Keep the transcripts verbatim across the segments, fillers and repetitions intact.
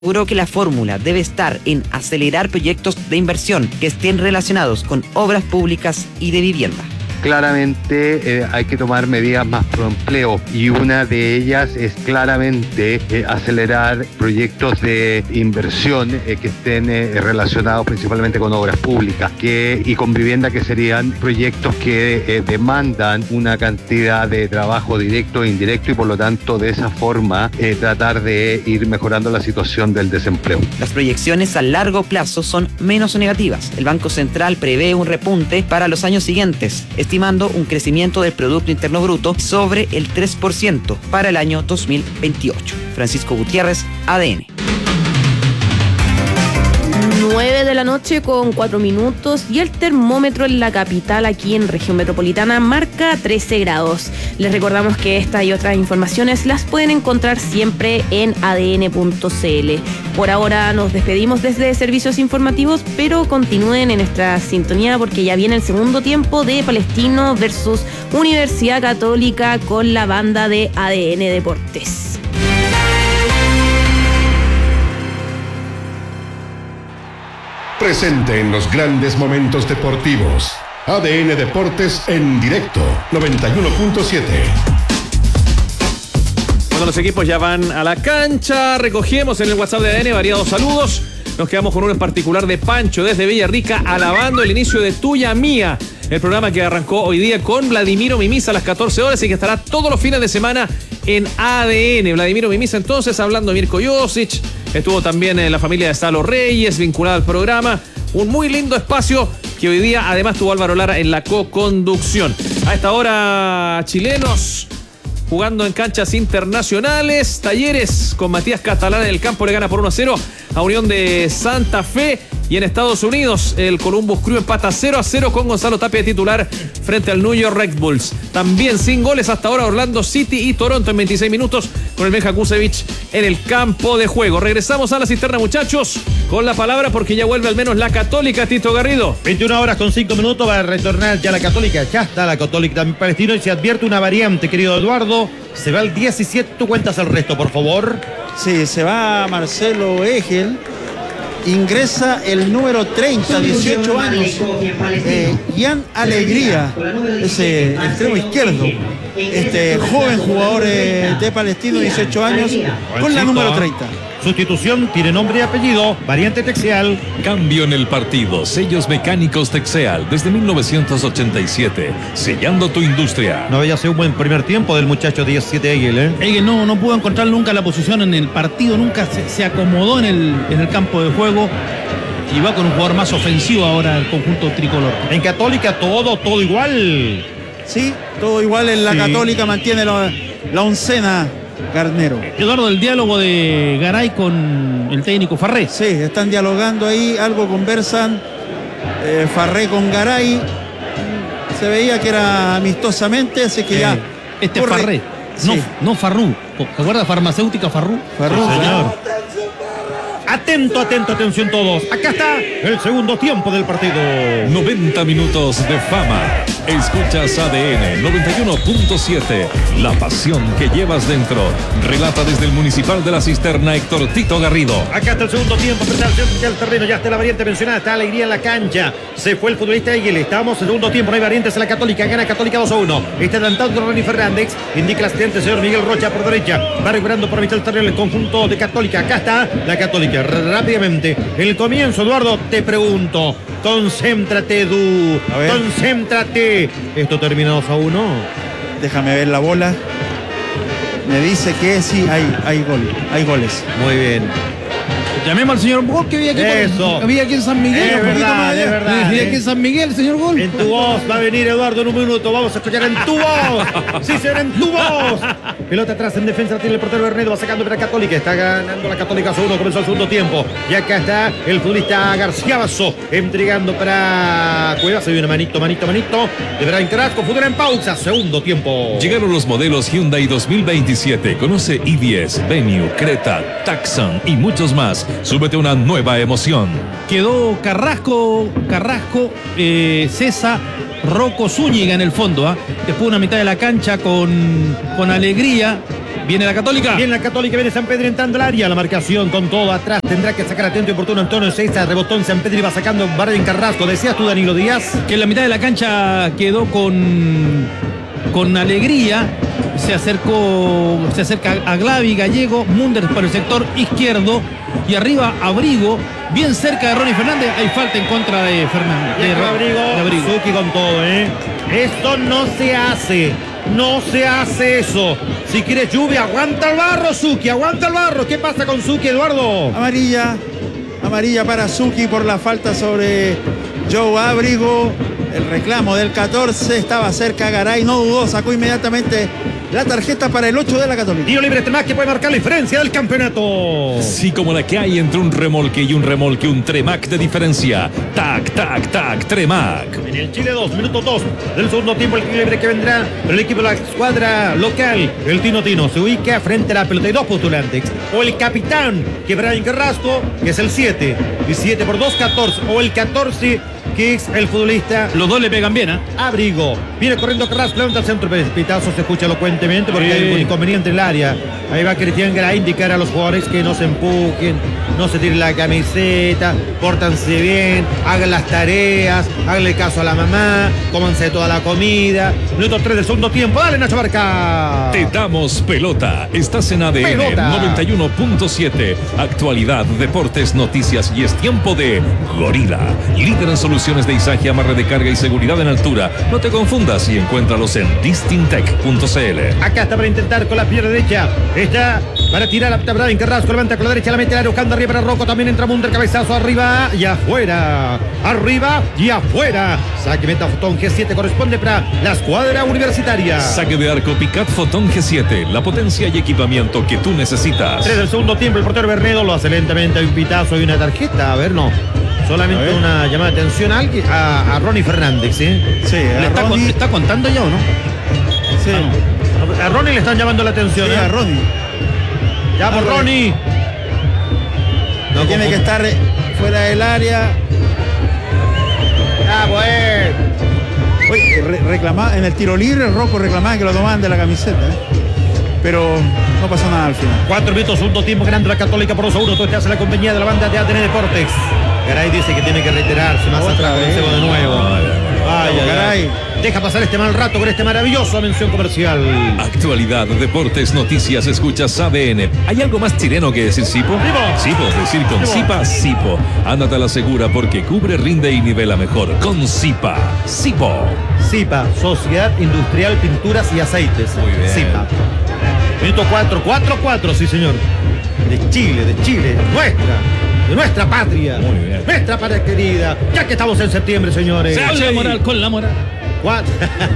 aseguró que la fórmula debe estar en acelerar proyectos de inversión que estén relacionados con obras públicas y de vivienda. Claramente eh, hay que tomar medidas más pro empleo y una de ellas es claramente eh, acelerar proyectos de inversión eh, que estén eh, relacionados principalmente con obras públicas que, y con vivienda, que serían proyectos que eh, demandan una cantidad de trabajo directo e indirecto y por lo tanto de esa forma eh, tratar de ir mejorando la situación del desempleo. Las proyecciones a largo plazo son menos negativas. El Banco Central prevé un repunte para los años siguientes, estimando un crecimiento del Producto Interno Bruto sobre el tres por ciento para el año dos mil veintiocho. Francisco Gutiérrez, A D N. nueve de la noche con cuatro minutos y el termómetro en la capital, aquí en región metropolitana, marca trece grados. Les recordamos que esta y otras informaciones las pueden encontrar siempre en a d n punto c l. Por ahora nos despedimos desde Servicios Informativos, pero continúen en nuestra sintonía porque ya viene el segundo tiempo de Palestino versus Universidad Católica con la banda de A D N Deportes. Presente en los grandes momentos deportivos. A D N Deportes en directo, noventa y uno punto siete. Bueno, los equipos ya van a la cancha. Recogemos en el WhatsApp de A D N variados saludos. Nos quedamos con uno en particular de Pancho desde Villarrica, alabando el inicio de Tuya Mía, el programa que arrancó hoy día con Vladimiro Mimisa a las catorce horas y que estará todos los fines de semana en A D N. Vladimiro Mimisa entonces hablando de Mirko Josic. Estuvo también en la familia de Salo Reyes vinculada al programa. Un muy lindo espacio que hoy día además tuvo Álvaro Lara en la co-conducción. A esta hora, chilenos jugando en canchas internacionales. Talleres con Matías Catalán en el campo le gana por uno a cero a Unión de Santa Fe. Y en Estados Unidos, el Columbus Crew empata cero a cero con Gonzalo Tapia de titular frente al New York Red Bulls. También sin goles hasta ahora Orlando City y Toronto en veintiséis minutos con el Benja Kusevich en el campo de juego. Regresamos a la cisterna, muchachos, con la palabra porque ya vuelve al menos la Católica, Tito Garrido. veintiuna horas con cinco minutos va a retornar ya la Católica. Ya está la Católica también Palestino y se advierte una variante, querido Eduardo. Se va el diecisiete, tú cuentas el resto, por favor. Sí, se va Marcelo Egel. Ingresa el número treinta, dieciocho años, eh, Ian Alegría, ese extremo izquierdo, este joven jugador eh, de Palestino, dieciocho años, con la número treinta. Sustitución tiene nombre y apellido, variante Texeal. Cambio en el partido, sellos mecánicos Texeal desde mil novecientos ochenta y siete, sellando tu industria. No había sido un buen primer tiempo del muchacho diecisiete Egel, ¿eh? Egel no, no pudo encontrar nunca la posición en el partido, nunca se, se acomodó en el, en el campo de juego. Y va con un jugador más ofensivo ahora el conjunto tricolor. En Católica todo, todo igual. Sí, todo igual en la sí. Católica mantiene la, la oncena. Garnero. Eduardo, el diálogo de Garay con el técnico Farré. Sí, están dialogando ahí, algo conversan eh, Farré con Garay. Se veía que era amistosamente, así que eh, ya. Este es Farré, sí. no, no Farrú. ¿Te acuerdas? Farmacéutica Farrú. Farrú, sí, señor. Atento, atento, atención todos. Acá está el segundo tiempo del partido. noventa minutos de fama. Escuchas A D N noventa y uno punto siete. La pasión que llevas dentro. Relata desde el Municipal de la Cisterna Héctor Tito Garrido. Acá está el segundo tiempo. Frente al centro del terreno. Ya está la variante mencionada. Está Alegría en la cancha. Se fue el futbolista Egel. Estamos en el segundo tiempo. No hay variantes en la Católica. Gana Católica dos a uno. Está adelantando Ronnie Fernández. Indica el asistente señor Miguel Rocha por derecha. Va recuperando por mitad del terreno el conjunto de Católica. Acá está la Católica. Rápidamente. El comienzo, Eduardo, te pregunto. Concéntrate, Du. Concéntrate. Esto termina dos a uno. Déjame ver la bola. Me dice que sí, hay, hay gol. Hay goles. Muy bien. Llamemos al señor Gol que había aquí, Eso. Por, había aquí en San Miguel. Es verdad, es verdad. Había aquí en San Miguel, señor Gol. En tu voz va a venir Eduardo en un minuto. Vamos a escuchar en tu voz. Sí, será en tu voz. Pelota atrás en defensa, tiene el portero Bernedo. Va sacando para Católica. Está ganando la Católica dos a uno. Comenzó el segundo tiempo. Y acá está el futbolista García Basso entregando para Cuevas. Se viene manito, manito, manito. Deberá entrar con fútbol en pausa. Segundo tiempo. Llegaron los modelos Hyundai dos mil veintisiete. Conoce i diez, Venue, Creta, Tucson y muchos más. Súbete una nueva emoción. Quedó Carrasco, Carrasco, eh, César, Rocco Zúñiga en el fondo. ¿eh? Después una mitad de la cancha con, con Alegría. Viene la Católica. Viene la Católica, viene San Pedro entrando al área. La marcación con todo atrás. Tendrá que sacar atento y oportuno Antonio Seiza. Rebotó en San Pedro y va sacando Barden Carrasco. Decías tú, Danilo Díaz. Que en la mitad de la cancha quedó con, con alegría. Se acercó, se acerca a Glavi, Gallego, Munder por el sector izquierdo. Y arriba Abrigo, bien cerca de Ronnie Fernández. Hay falta en contra de Fernández. De, de Abrigo, de Abrigo. Suki con todo, ¿eh? Esto no se hace. No se hace eso. Si quieres lluvia, aguanta el barro, Suki, aguanta el barro. ¿Qué pasa con Suki, Eduardo? Amarilla, amarilla para Suki por la falta sobre Joe Abrigo. El reclamo del catorce, estaba cerca Garay, no dudó, sacó inmediatamente la tarjeta para el ocho de la Católica. Tiro libre Tremac que puede marcar la diferencia del campeonato. Sí, como la que hay entre un remolque y un remolque, un Tremac de diferencia. Tac, tac, tac, Tremac. En el Chile dos, minuto dos del segundo tiempo, el tiro libre que vendrá el equipo de la escuadra local. El Tino Tino se ubica frente a la pelota y dos postulantes. O el capitán, que Brian Carrasco, que es el siete. Y siete por dos, catorce. O el catorce, que es el futbolista. Los dos le pegan bien, ¿eh? Abrigo. Viene corriendo Carrasco, levanta el centro. Pitazo se escucha elocuentemente porque sí. Hay un inconveniente en el área. Ahí va Cristian Garay a indicar a los jugadores que no se empujen, no se tiren la camiseta, pórtanse bien, hagan las tareas, háganle caso a la mamá, cómanse toda la comida. Minuto tres del segundo tiempo. Dale, Nacho Barca. Te damos pelota. Estás en A D N Pelota. noventa y uno punto siete. Actualidad, deportes, noticias y es tiempo de Gorila. Líder en soluciones de izaje, amarre de carga y seguridad en altura. No te confundas y encuéntralos en distintec punto c l. Acá está para intentar con la pierna derecha. Está para tirar a Brian Carrasco. Levanta con la derecha, la mete al área, buscando arriba para Rocco. También entra Munder, cabezazo arriba y afuera. Arriba y afuera. Saque meta Fotón G siete corresponde para la escuadra universitaria. Saque de arco Picat Fotón G siete. La potencia y equipamiento que tú necesitas. Tres del segundo tiempo. El portero Bernedo lo hace lentamente. Hay un pitazo y una tarjeta. A ver, no. Solamente una llamada de atención a, alguien, a, a Ronnie Fernández, ¿sí? Sí, ¿Le está, Ronnie... ¿Está contando ya o no? Sí. Ah, no. A Ronnie le están llamando la atención. Sí, ¿eh? a Ronnie. Ya por Ah, Ronnie. No, tiene que estar fuera del área. Ah, bueno. Oye, re reclamaba, en el tiro libre, Rocco reclamaba que lo tomaban de la camiseta, ¿eh? Pero no pasó nada al final. Cuatro minutos, segundo tiempo, ganando la Católica por dos a uno. Todo este hace la compañía de la banda de A D N Deportes. Garay dice que tiene que reiterarse más atrás. Consejo de nuevo. Ay, ay, Garay. Deja pasar este mal rato con este maravilloso mención comercial. Actualidad, deportes, noticias, escuchas A D N. ¿Hay algo más chileno que decir Sipo? Sipo, decir con Sipa, Sipo. Ándate a la segura porque cubre, rinde y nivela mejor. Con Sipa, Sipo. Sipa, Sociedad Industrial Pinturas y Aceites. Muy bien. Sipa. Minuto cuatro, cuatro cuatro, sí señor. De Chile, de Chile, nuestra. De nuestra patria. Muy bien. Nuestra patria querida. Ya que estamos en septiembre, señores. Con la moral, con la moral. Cuatro.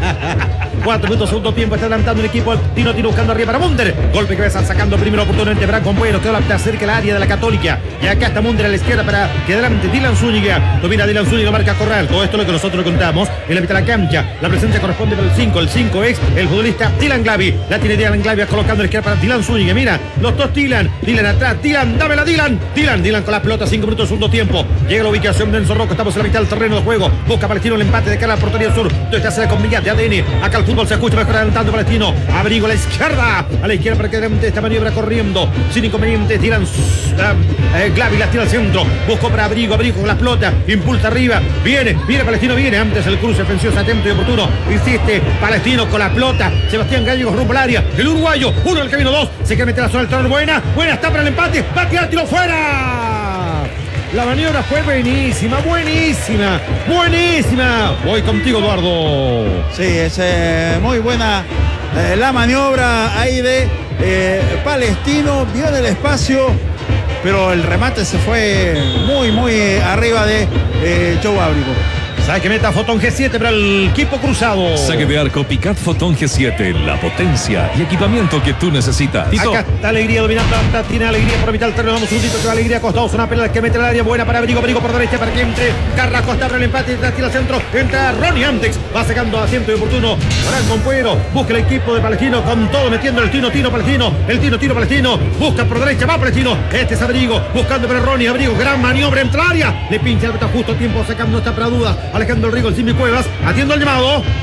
Cuatro minutos, segundo tiempo. Está adelantando el equipo. Tino Tino buscando arriba para Munder. Golpe que va sacando primero oportunamente Branco Bueno. Quedó la cerca del área de la Católica. Y acá está Munder a la izquierda para que adelante Dylan Zúñiga. Domina Dylan Zúñiga, marca Corral. Todo esto es lo que nosotros le contamos. En la mitad de la cancha. La presencia corresponde para el cinco. El cinco es el futbolista Dylan Glavi. La tiene Dylan Glavi colocando a la izquierda para Dylan Zúñiga. Mira, los dos Dylan. Dylan atrás. Dylan, dámela Dylan. Dylan, Dylan con la pelota. Cinco minutos, segundo tiempo. Llega la ubicación de Enzo Rocco. Estamos en la mitad del terreno de juego. Busca Palestino el empate de cara a la portería sur. Todo está hace con Villas de A D N. Acá el fútbol se escucha mejor adelantando Palestino. Abrigo a la izquierda. A la izquierda para que adelante esta maniobra corriendo. Sin inconvenientes. Tiran uh, eh, Glavi la tira al centro. Buscó para Abrigo. Abrigo con la pelota. Impulsa arriba. Viene. Viene Palestino. Viene. Antes el cruce ofensivo atento y oportuno. Insiste. Palestino con la pelota. Sebastián Gallegos rumbo al área. El uruguayo. Uno del camino. Dos. Se quiere meter a la zona del terreno. Buena. Buena. Está para el empate. Va a tirar. Tiro fuera. La maniobra fue buenísima, buenísima, buenísima. Voy contigo, Eduardo. Sí, es eh, muy buena eh, la maniobra ahí de eh, Palestino. Vio en el espacio, pero el remate se fue muy, muy arriba de eh, Joe Abrigo. Saque meta Fotón G siete para el equipo cruzado. Saque de arco Picat Fotón G siete. La potencia y equipamiento que tú necesitas. Tito. Acá está Alegría dominando. Tiene Alegría por la mitad del terreno. Vamos un segundito que va Alegría acostados. Una pelota que mete al área buena para Abrigo. Abrigo por derecha para que entre. Carrasco está para el empate. Tira al centro. Entra Ronnie Antex. Va sacando asiento y oportuno. Branco Puero. Busca el equipo de Palestino con todo metiendo el tino, tino Palestino. El tino, tino Palestino. Busca por derecha. Va Palestino. Este es Abrigo. Buscando para Ronnie. Abrigo. Gran maniobra entre el área. Le pincha el beta justo a tiempo. Sacando esta para duda. Alejandro Rigo, el Simi Cuevas. Atiendo el llamado.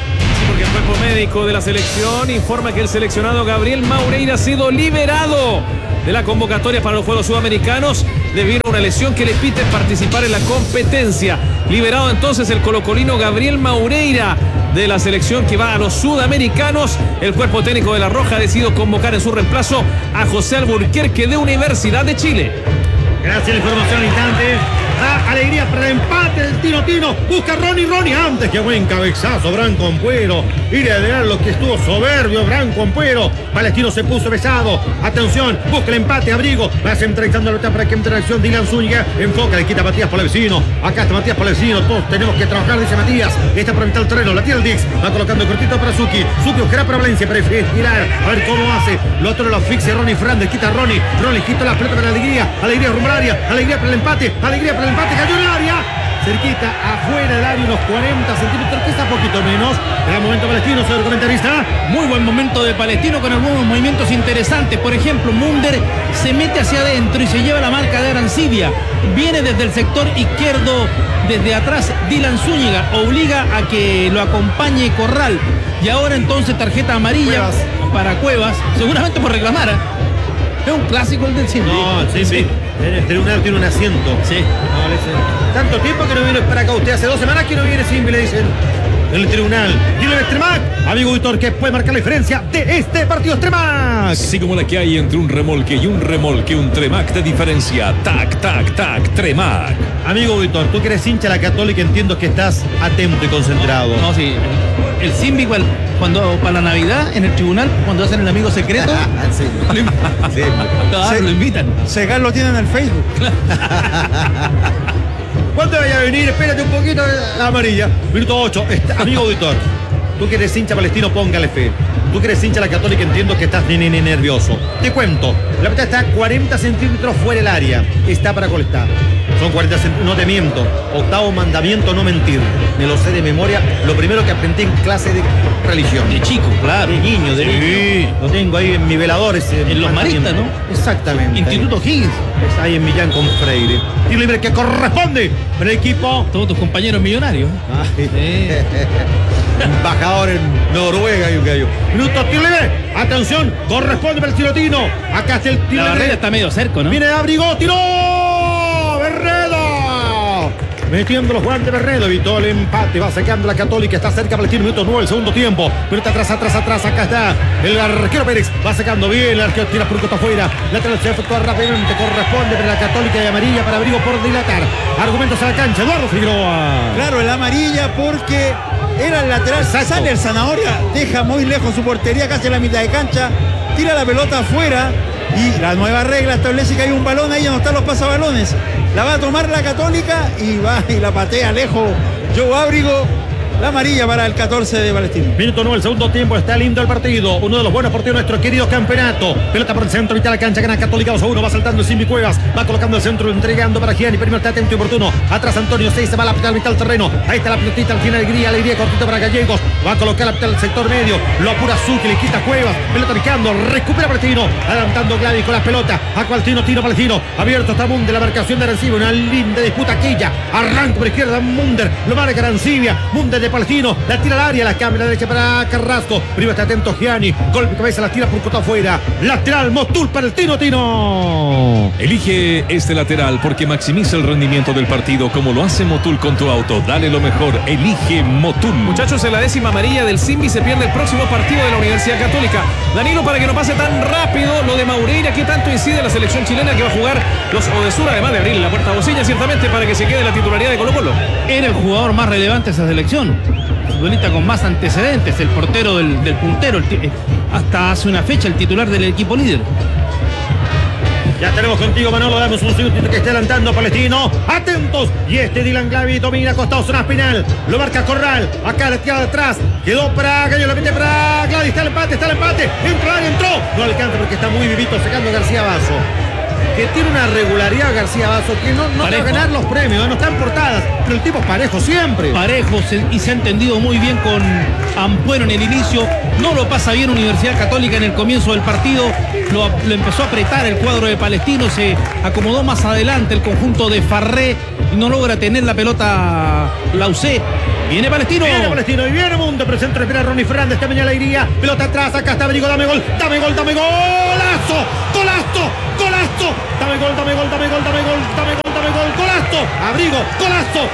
Porque el cuerpo médico de la selección informa que el seleccionado Gabriel Maureira ha sido liberado de la convocatoria para los Juegos Sudamericanos debido a una lesión que le impide participar en la competencia. Liberado entonces el colocolino Gabriel Maureira de la selección que va a los Sudamericanos. El cuerpo técnico de La Roja ha decidido convocar en su reemplazo a José Alburquerque de Universidad de Chile. Gracias a la información al instante. Da alegría para el empate del Tino Tino. Busca Ronnie Ronnie antes. Qué buen cabezazo, Branco Ampuero. Ir a ver lo que estuvo soberbio, Branco Ampuero. Palestino se puso besado. Atención, busca el empate, Abrigo. Va centralizando la pelota para que entre en acción Dylan Zúñiga. Enfoca, le quita Matías Polavecino. Acá está Matías Polavecino. Todos tenemos que trabajar, dice Matías. Está por entrar el terreno. La tira el Dix. Va colocando cortito para Suki. Suki buscará para Valencia. Prefiere girar. A ver cómo hace. Lo otro lo asfixia Ronnie Fernández. Quita a Ronnie. Ronnie quita la pelota para Alegría. Alegría rumbo al área. Alegría para el empate. Alegría para el empate. Cayó en el área. Cerquita, afuera del área, unos cuarenta centímetros, quizá poquito menos. Gran momento Palestino, señor comentarista. Muy buen momento de Palestino con algunos movimientos interesantes. Por ejemplo, Munder se mete hacia adentro y se lleva la marca de Arancibia. Viene desde el sector izquierdo, desde atrás Dylan Zúñiga. Obliga a que lo acompañe Corral. Y ahora entonces tarjeta amarilla Cuevas. para Cuevas, seguramente por reclamar. ¿eh? Es un clásico el del cine. No, sí, sí. En el tribunal tiene un asiento. Sí. No, le dicen, tanto tiempo que no viene para acá. Usted hace dos semanas que no viene Simbi, le dicen. En el tribunal. Dile Extremac, amigo Víctor, que puede marcar la diferencia de este partido. Extremac. Así como la que hay entre un remolque y un remolque, un Tremac de diferencia. Tac, tac, tac, Tremac. Amigo Víctor, tú que eres hincha de la Católica, entiendo que estás atento y concentrado. No, sí. El Simbi igual, cuando para la Navidad en el tribunal, cuando hacen el amigo secreto, sí. Sí. Claro, Se, lo invitan. Segal lo tiene en el Facebook. ¿Cuándo vaya a venir? Espérate un poquito. Amarilla. Minuto ocho. Está, amigo auditor, tú que eres hincha palestino, póngale fe. Tú que eres hincha de la Católica, entiendo que estás ni, ni, ni nervioso. Te cuento. La pelota está a cuarenta centímetros fuera del área. Está para colestar. Son cuarenta centímetros. No te miento. Octavo mandamiento, no mentir. Me lo sé de memoria. Lo primero que aprendí en clase de religión. De chico, claro. De niño, de sí. niño. Lo tengo ahí en mi velador. Ese en los maristas, ¿no? Exactamente. Instituto Higgins. Es ahí en Millán con Freire. Tiro libre que corresponde para el equipo. Todos tus compañeros millonarios. Ay, sí. Embajador en Noruega y un gallo. Minuto, tiro libre. Atención, corresponde para el tirotino. Acá está el tiro. La barrera está medio cerca, ¿no? Viene Abrigo, tiró. Berredo. Metiendo los guantes Berredo, evitó el empate, va sacando la Católica, está cerca para el tiro, minuto nueve, el segundo tiempo. Pelota atrás, atrás, atrás, acá está el arquero Pérez, va sacando bien, el arquero tira por un coto afuera. Lateral se efectúa rápidamente, corresponde para la Católica y amarilla para Abrigo por dilatar. Argumentos a la cancha, Eduardo Figueroa. Claro, el amarilla porque era el lateral, Exacto. Sale el Zanahoria, deja muy lejos su portería, casi a la mitad de cancha, tira la pelota afuera. Y la nueva regla establece que hay un balón ahí, no están los pasabalones. La va a tomar la Católica y va y la patea lejos Joe Abrigo. La amarilla para el catorce de Palestino. Minuto nueve, el segundo tiempo, está lindo el partido. Uno de los buenos partidos de nuestro querido campeonato. Pelota por el centro, mitad de la cancha, gana Católica dos a uno. Va saltando el Simbi Cuevas, va colocando el centro, entregando para Gianni. Primero está atento y oportuno. Atrás Antonio seis, se va a la mitad del terreno. Ahí está la pelotita, al final alegría, alegría, cortito para Gallegos. Va a colocar la mitad del sector medio. Lo apura Zucchi, le quita Cuevas. Pelota picando, recupera Palestino. Adelantando Gladys con la pelota. A Cualtino, tiro Palestino. Abierto está Munder, la marcación de Arancibia. Una linda disputa aquella. Arranca por izquierda Munder. Lo marca Arancibia. Munder de Palestino. La tira al área, la cambia a la derecha para Carrasco. Primero está atento Gianni. Golpe de cabeza, la tira por coto afuera. Lateral, Motul para el Tino Tino. Elige este lateral porque maximiza el rendimiento del partido como lo hace Motul con tu auto. Dale lo mejor, elige Motul. Muchachos, en la décima amarilla del Simbi se pierde el próximo partido de la Universidad Católica. Danilo, para que no pase tan rápido lo de Maureira, ¿qué tanto incide la selección chilena que va a jugar los Odesur, además de abrir la puerta bocilla ciertamente para que se quede la titularidad de Colo Colo? Era el jugador más relevante de esa selección. Futbolista con más antecedentes, el portero del, del puntero, el, hasta hace una fecha el titular del equipo líder. Ya tenemos contigo, Manolo, damos un segundo que esté adelantando Palestino. Atentos. Y este Dylan Glavi domina costado zona final. Lo marca Corral. Acá la tira de atrás. Quedó para Gallo, la mete para Gladys. Está el empate, está el empate. Entró, entró. No alcanza porque está muy vivito sacando a García Vaso. Que tiene una regularidad García Vaso, que no, no va a ganar los premios, no están portadas, pero el tipo es parejo siempre. Parejo y se ha entendido muy bien con Ampuero en el inicio. No lo pasa bien Universidad Católica en el comienzo del partido. Lo, lo empezó a apretar el cuadro de Palestino. Se acomodó más adelante el conjunto de Farré y no logra tener la pelota la U C. Viene Palestino. Viene Palestino y viene Mundo. Presenta espera Ronnie Fernández. También alegría. Pelota atrás. Acá está Abrigo. Dame gol. Dame gol. Dame golazo. Golazo. Golazo. Dame gol. Dame gol. Dame gol. Dame gol. Dame gol. Dame gol. Golazo. Abrigo. Golazo.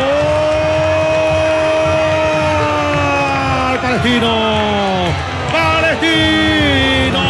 Gol. Palestino. Palestino.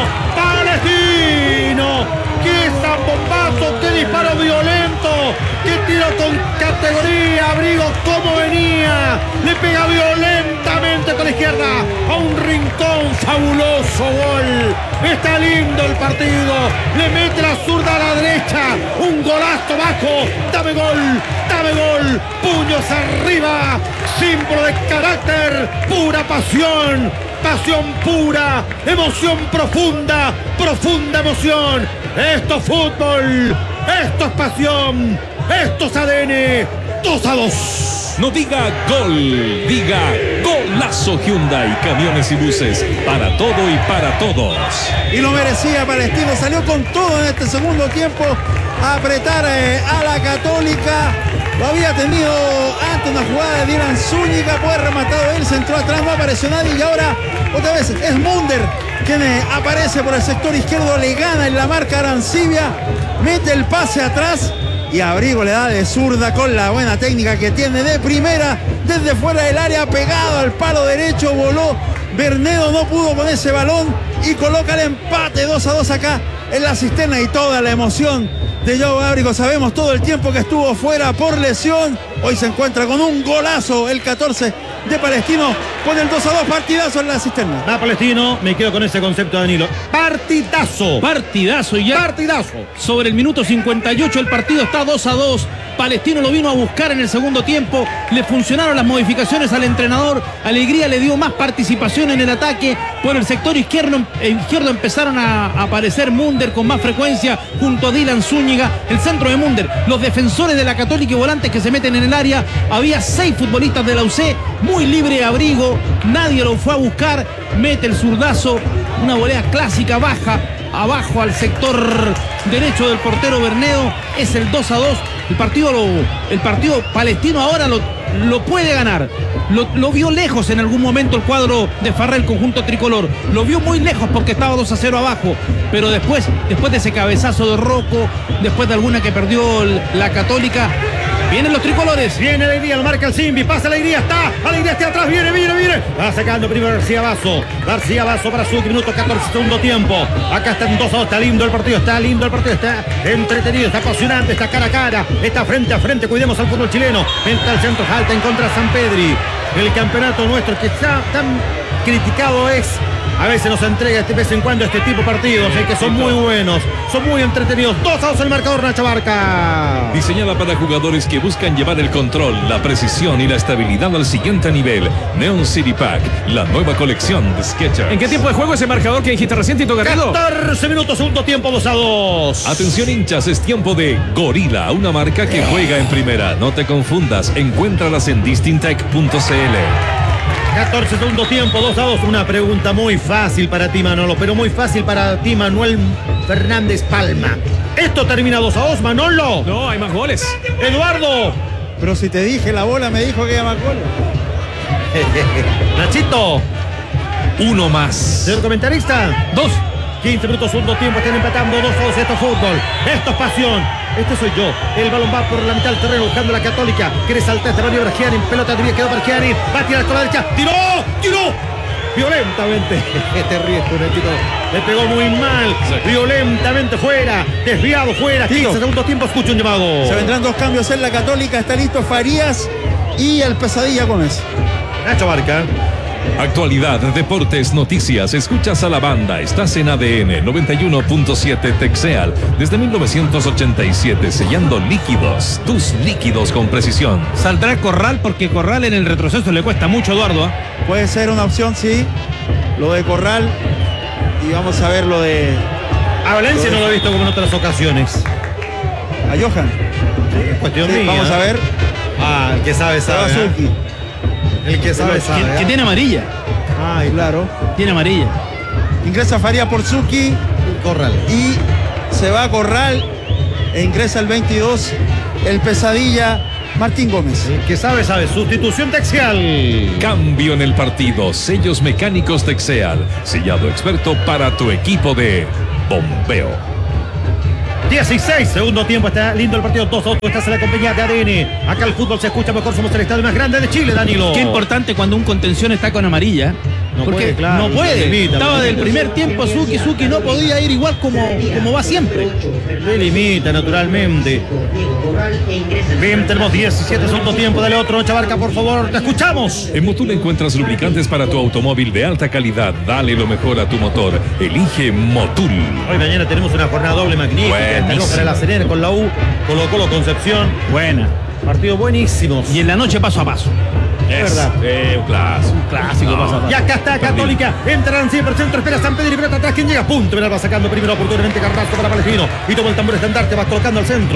Palestino. ¡Qué zambombazo! ¡Qué disparo violento! ¡Qué tiro con categoría! Abrigo, ¿cómo venía? Le pega violentamente con la izquierda a un rincón. ¡Fabuloso gol! Está lindo el partido. Le mete la zurda a la derecha. Un golazo bajo. ¡Dame gol! ¡Dame gol! ¡Puños arriba! Símbolo de carácter. Pura pasión. Pasión pura. Emoción profunda. Profunda emoción. Esto es fútbol, esto es pasión, esto es A D N. Dos a dos. No diga gol, diga golazo. Hyundai, camiones y buses, para todo y para todos. Y lo merecía Palestino, salió con todo en este segundo tiempo a apretar eh, a la Católica. Lo había tenido antes una jugada de Dylan Zúñiga, puede rematado él, centró atrás, no apareció nadie y ahora otra vez es Munder quien eh, aparece por el sector izquierdo, le gana en la marca Arancibia, mete el pase atrás y Abrigo le da de zurda con la buena técnica que tiene de primera, desde fuera del área, pegado al palo derecho, voló Bernedo, no pudo con ese balón y coloca el empate dos a dos acá en la cisterna y toda la emoción de Joao Abrigo. Sabemos todo el tiempo que estuvo fuera por lesión, hoy se encuentra con un golazo el catorce de Palestino con el dos a dos, partidazo en la cisterna. A Palestino, me quedo con ese concepto, Danilo. Partidazo. Partidazo y ya. Partidazo. Sobre el minuto cincuenta y ocho el partido está dos a dos. Palestino lo vino a buscar en el segundo tiempo. Le funcionaron las modificaciones al entrenador. Alegría le dio más participación en el ataque. Por el sector izquierdo, izquierdo empezaron a aparecer Munder con más frecuencia junto a Dylan Zúñiga. El centro de Munder. Los defensores de la Católica y volantes que se meten en el área. Había seis futbolistas de la U C. Muy libre Abrigo. Nadie lo fue a buscar. Mete el zurdazo. Una volea clásica baja. Abajo al sector derecho del portero Bernedo. Es el dos a dos. El partido, lo, el partido palestino ahora lo, lo puede ganar. Lo, lo vio lejos en algún momento el cuadro de Farré, el conjunto tricolor. Lo vio muy lejos porque estaba dos a cero abajo. Pero después, después de ese cabezazo de Rocco, después de alguna que perdió la Católica, vienen los tricolores. Viene Alegría, lo marca el Simbi. Pasa Alegría, está. Alegría está atrás. Viene, viene, viene. Va sacando primero García Basso. García Basso para su minuto catorce, segundo tiempo. Acá está en dos a dos. Está lindo el partido. Está lindo el partido. Está entretenido. Está apasionante. Está cara a cara. Está frente a frente. Cuidemos al fútbol chileno. Entra el centro. Falta en contra de San Pedri. El campeonato nuestro que está tan criticado es. A veces nos entrega de vez en cuando este tipo de partidos, eh, que son muy buenos, son muy entretenidos. dos a dos el marcador, Nacho Barca. Diseñada para jugadores que buscan llevar el control, la precisión y la estabilidad al siguiente nivel. Neon City Pack, la nueva colección de Skechers. ¿En qué tiempo de juego ese marcador que dijiste recién, Tito Garrido? catorce minutos, segundo tiempo, dos a dos. Atención hinchas, es tiempo de Gorila, una marca que juega en primera. No te confundas, encuéntralas en distintec punto c l. catorce, segundo tiempo, dos a dos. Una pregunta muy fácil para ti, Manolo, pero muy fácil para ti, Manuel Fernández Palma. ¿Esto termina dos a dos, Manolo? No, hay más goles. Eduardo. Pero si te dije, la bola me dijo que iba más goles. Nachito. Uno más. Señor comentarista. Dos. quince minutos, segundo tiempo, están empatando dos a dos. Esto es fútbol, esto es pasión. Este soy yo. El balón va por la mitad del terreno buscando la Católica. Quiere saltar este maniobra Gianni. Pelota todavía quedó para Gianni. Va a tirar con la derecha. ¡Tiró! ¡Tiró! Violentamente. Te ríes, Tunetito. Le pegó muy mal. Violentamente fuera. Desviado fuera. quince segundo tiempo. Escucha un llamado. Se vendrán dos cambios en la Católica. Está listo Farías y el Pesadilla Gómez. Nacho Barca. Actualidad, deportes, noticias. Escuchas a la banda. Estás en A D N noventa y uno punto siete Texeal. Desde mil novecientos ochenta y siete, sellando líquidos. Tus líquidos con precisión. Saldrá Corral porque Corral en el retroceso le cuesta mucho, Eduardo. ¿eh? Puede ser una opción, sí. Lo de Corral. Y vamos a ver lo de... A Valencia lo de... no lo he visto como en otras ocasiones. A Johan. Sí, cuestión sí, mía. Vamos a ver. Ah, el que sabe, sabe. ¿eh? El que sabe, que, sabe. Que, ¿eh? que tiene amarilla. Ah, claro. Tiene amarilla. Ingresa Faría por Zucchi. Corral. Y se va a Corral. E ingresa el veintidós. el pesadilla Martín Gómez. El que sabe, sabe. Sustitución Texeal. Cambio en el partido. Sellos mecánicos Texeal. Sellado experto para tu equipo de bombeo. dieciséis, segundo tiempo, está lindo el partido, dos a dos, estás en la compañía de A D N. Acá el fútbol se escucha mejor, somos el estadio más grande de Chile, Danilo. Qué importante cuando un contención está con amarilla. No porque puede, claro, no puede. limita, Estaba limita. del primer tiempo Suki, Suki no podía ir igual como, como va siempre. Le limita, naturalmente. Bien, tenemos diecisiete, segundo tiempo, dale otro, Chabarca, por favor, te escuchamos. En Motul encuentras lubricantes para tu automóvil de alta calidad. Dale lo mejor a tu motor. Elige Motul. Hoy mañana tenemos una jornada doble magnífica. Buenísimo. Tenemos para la Serena con la U, Colo Colo Concepción. Buena. Partido buenísimo. Y en la noche paso a paso. Es verdad. Eh, un clásico. Un clásico No. paso a paso. Y acá está Católica, entran cien por ciento, espera San Pedro y pelota atrás, quien llega, punto, va sacando primero oportunamente Carrasco para Palestino, y toma el tambor estandarte, va colocando al centro.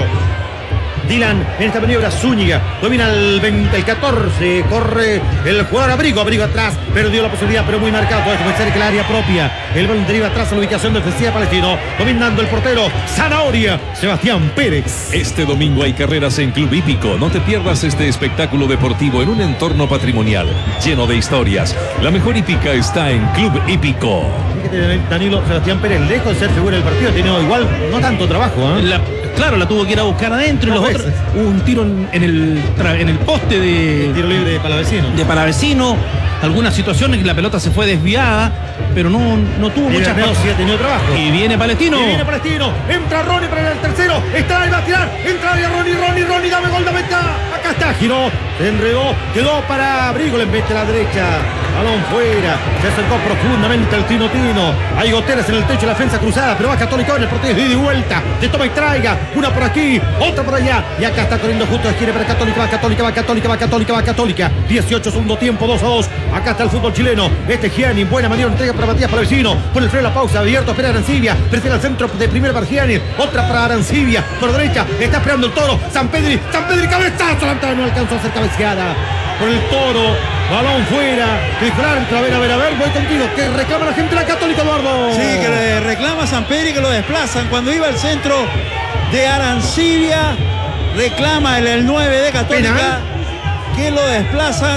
Dylan en esta maniobra, Zúñiga domina el, veinte, el catorce, corre el jugador Abrigo, Abrigo atrás, perdió la posibilidad, pero muy marcado, todo esto puede ser que el área propia, el balón deriva atrás a la ubicación defensiva de Palestino, dominando el portero, Zanahoria, Sebastián Pérez. Este domingo hay carreras en Club Hípico. No te pierdas este espectáculo deportivo en un entorno patrimonial lleno de historias. La mejor hípica está en Club Hípico. Fíjate, Danilo, Sebastián Pérez, lejos de ser figura del partido, ha tenido igual no tanto trabajo, ¿eh? La- claro, la tuvo que ir a buscar adentro y Dos los otros. veces. Hubo un tiro en, en el, tra- en el poste de, Tiro libre de Palavecino. de Palavecino. Algunas situaciones que la pelota se fue desviada, pero no, no tuvo Y mucha Bernardo sí ha tenido trabajo. Y viene Palestino. Y viene Palestino, entra Ronnie para el tercero, está ahí, va a tirar, entra ahí Ronnie, Ronnie, Ronnie, dame gol, dame acá, acá está, giró, se enredó, quedó para Abrigo, le mete a la derecha, balón fuera, se acercó profundamente el Tino Tino, hay goteras en el techo de la defensa cruzada, pero va Católica en el partido de ida y vuelta, te toma y traiga, una por aquí, otra por allá, y acá está corriendo justo, quiere para Católica, va Católica, va Católica, va Católica, va Católica, dieciocho segundo tiempo, dos a dos, acá está el fútbol chileno, este Gianni, buena maniobra, entrega para Matías Palavecino, pone el freno a la pausa, abierto, espera Arancibia, prefiere al centro de primera para Gianni, otra para Arancibia, por derecha, está esperando el Toro, San Pedri, San Pedri, cabezazo, la no alcanzó a ser cabeceada por el Toro, balón fuera, que dijo el árbitro, a ver, a ver, a ver, voy contigo, que reclama la gente de la Católica, Eduardo. Sí, que le reclama a San Pedro y que lo desplazan. Cuando iba al centro de Arancibia, reclama el, el nueve de Católica, Penal. que lo desplazan.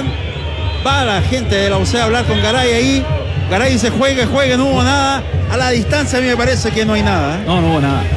Va la gente de la U C a hablar con Garay ahí. Garay dice juegue, juegue, no hubo nada. A la distancia a mí me parece que no hay nada, ¿eh? No, no hubo nada.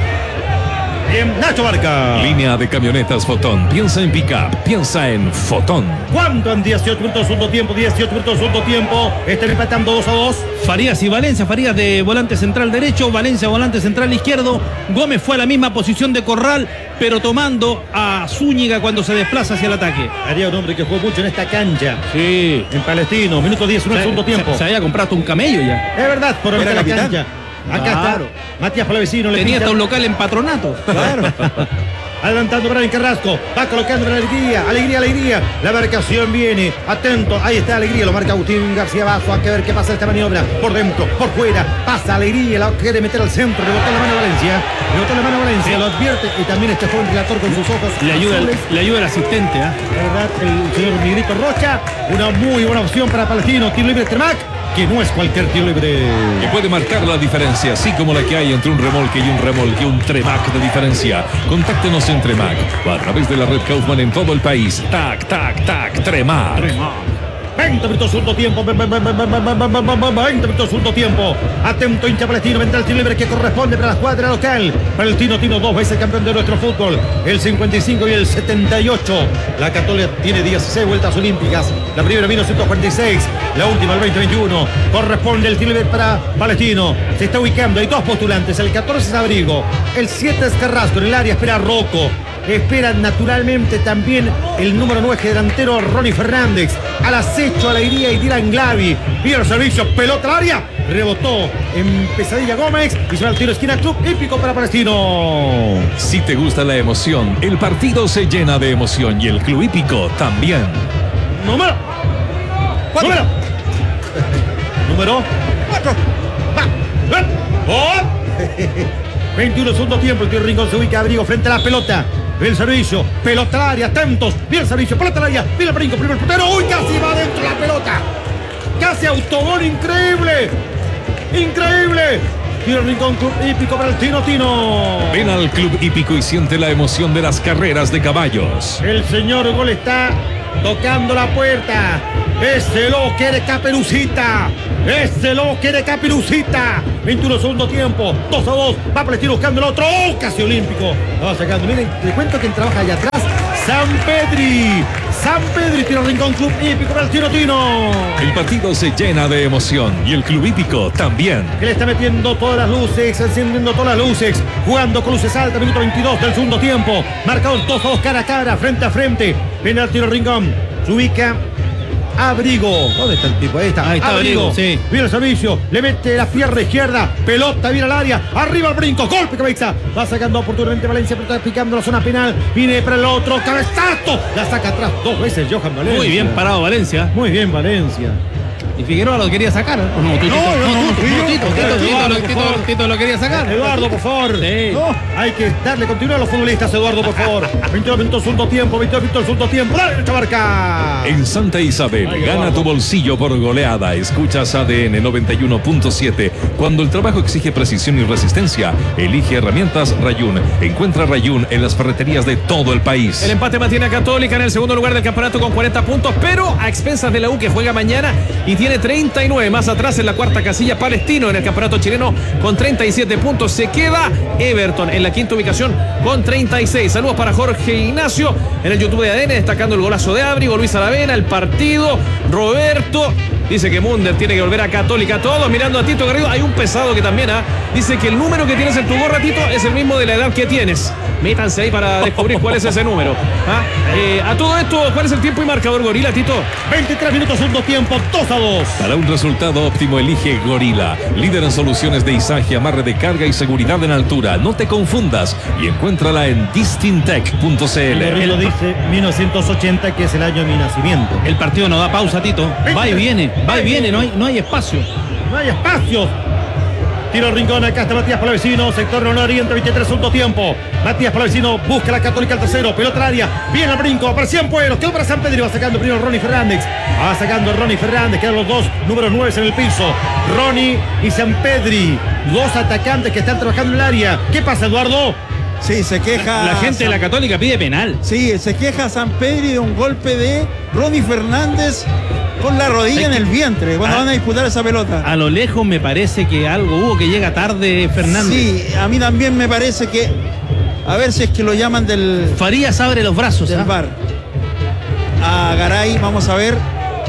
Bien, Nacho Barca. Línea de camionetas Fotón. Piensa en pick-up. Piensa en Fotón. ¿Cuánto en dieciocho minutos segundo tiempo? dieciocho minutos segundo tiempo. Están empatando dos a dos. Farías y Valencia, Farías de volante central derecho, Valencia volante central izquierdo, Gómez fue a la misma posición de Corral, pero tomando a Zúñiga cuando se desplaza hacia el ataque. Haría un hombre que jugó mucho en esta cancha. Sí. En Palestino, minuto diecinueve, segundo tiempo. Se, se había comprado un camello ya. Es verdad, por Era la capitán. cancha. Acá Claro. está Matías Palavecino. Le Tenía pinta- hasta un local en Patronato. Claro. Adelantando Brian Carrasco, va colocando para Alegría, Alegría, Alegría, la marcación viene, atento, ahí está Alegría, lo marca Agustín García Bazo, hay que ver qué pasa esta maniobra, por dentro, por fuera, pasa Alegría, la quiere meter al centro, rebotó la mano a Valencia, rebotó la mano a Valencia, lo advierte, y también este joven relator con sus ojos Le ayuda, el, azules. le ayuda el asistente. ¿eh? La verdad, el señor Miguelito Rocha, una muy buena opción para Palestino, tiro libre Tremac, que no es cualquier tiro libre. Que puede marcar la diferencia, así como la que hay entre un remolque y un remolque, un Tremac de diferencia. Contáctenos en Tremac o a través de la red Kaufman en todo el país. Tac, tac, tac, Tremac. veinte minutos segundo tiempo, veinte minutos segundo tiempo. Atento hincha palestino, vendrá el tiro libre que corresponde para la escuadra local. Para el Tino Tino, dos veces campeón de nuestro fútbol. El cincuenta y cinco y el setenta y ocho. La Católica tiene dieciséis vueltas olímpicas. La primera en mil novecientos cuarenta y seis, la última el veinte veintiuno. Corresponde el tiro libre para Palestino. Se está ubicando, hay dos postulantes. El catorce es Abrigo, el siete es Carrasco. En el área espera Rocco. Espera naturalmente también el número nueve delantero Ronnie Fernández. Al acecho, Alegría y Dylan Glavi. Vía el servicio, pelota al área. Rebotó en Pesadilla Gómez. Y se va al tiro esquina, Club Hípico para Palestino. Si te gusta la emoción, el partido se llena de emoción y el Club Hípico también. Número. Cuatro. Número. Número. Cuatro. Va. Va. Oh. veintiuno segundo tiempo. El tío Rincón se ubica Abrigo frente a la pelota. El servicio, pelota al área, atentos. Bien el servicio, pelota al área. Viene el brinco, primer portero. Uy, casi va adentro la pelota. Casi autogol, increíble. Increíble. Tiro Rincón Club Hípico para el Tino Tino. Ven al Club Hípico y siente la emoción de las carreras de caballos. El señor Gol está tocando la puerta. Este lo quiere Caperucita. Este lo quiere Caperucita. veintiuno segundo tiempo. dos a dos. Va Palestino buscando el otro. ¡Oh! Casi olímpico. Lo va sacando. Miren, te cuento quién trabaja allá atrás. San Pedri. San Pedri. Tiro Rincón Club Hípico para el Tino Tino. El partido se llena de emoción y el Club Hípico también. Que le está metiendo todas las luces, encendiendo todas las luces, jugando con luces altas, minuto veintidós del segundo tiempo. Marcador dos a dos, cara a cara, frente a frente. Viene al Tiro Rincón. Se ubica Abrigo. ¿Dónde está el tipo? Ahí está. Ahí está Abrigo. Abrigo, sí. Viene el servicio. Le mete la pierna izquierda. Pelota, viene al área. Arriba al brinco. Golpe, cabeza. Va sacando oportunamente Valencia, pero está picando la zona penal. Viene para el otro. Cabezazo. La saca atrás dos veces Johan Valencia. Muy bien parado Valencia. Muy bien Valencia. Y Figueroa lo quería sacar. ¿O no, Tito, No, no, no, Tito, Tito, Tito, Tito, Eduardo, Tito, por Tito, favor. Tito lo quería sacar. Eduardo, por favor. Sí. No, hay que darle continuidad a los futbolistas, Eduardo, por favor. veintidós minutos, segundo tiempo, veintidós minutos, segundo tiempo. ¡Dale, Chabarca! En Santa Isabel, Ay, gana Eduardo. tu bolsillo por goleada. Escuchas A D N noventa y uno punto siete. Cuando el trabajo exige precisión y resistencia, elige herramientas Rayun. Encuentra Rayun en las ferreterías de todo el país. El empate mantiene a Católica en el segundo lugar del campeonato con cuarenta puntos, pero a expensas de la U, que juega mañana y tiene treinta y nueve. Más atrás en la cuarta casilla, Palestino en el campeonato chileno con treinta y siete puntos. Se queda Everton en la quinta ubicación con treinta y seis. Saludos para Jorge Ignacio en el YouTube de A D N, destacando el golazo de Abrigo, Luis Aravena, el partido. Roberto dice que Munder tiene que volver a Católica. Todos mirando a Tito Garrido. Hay un pesado que también ¿eh? dice que el número que tienes en tu gorra, Tito, es el mismo de la edad que tienes. Métanse ahí para descubrir cuál es ese número. ¿Ah? Eh, a todo esto, ¿cuál es el tiempo y marcador, Gorila, Tito? veintitrés minutos, segundo tiempo, dos a dos. Para un resultado óptimo, elige Gorila, líder en soluciones de izaje, amarre de carga y seguridad en altura. No te confundas y encuéntrala en distintec punto c l. Gorila dice mil novecientos ochenta, que es el año de mi nacimiento. El partido no da pausa, Tito. Va y viene, va y viene, no hay, no hay espacio. No hay espacio. Tiro Rincón, acá está Matías Palavecino, sector Leonor Oriente, veintitrés, segundo tiempo. Matías Palavecino busca la Católica al tercero, pelota al área, viene al brinco, para Cienfuegos, quedó para San Pedro y va sacando primero Ronnie Fernández. Va sacando Ronnie Fernández, quedan los dos números nueve en el piso. Ronnie y San Pedri, dos atacantes que están trabajando en el área. ¿Qué pasa, Eduardo? Sí, se queja. La gente de la Católica pide penal. Sí, se queja San Pedri de un golpe de Ronnie Fernández con la rodilla en el vientre cuando van a disputar esa pelota. A lo lejos me parece que algo hubo, que llega tarde Fernández. Sí, a mí también me parece que a ver si es que lo llaman del Farías abre los brazos. del ¿ah? V A R. A Garay, vamos a ver.